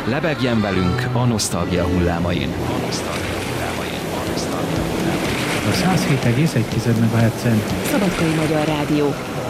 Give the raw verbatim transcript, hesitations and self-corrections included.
Lebegjen velünk a nosztalgia hullámain. A száz hét egész egy MHz-en Szabadkai Magyar Rádió.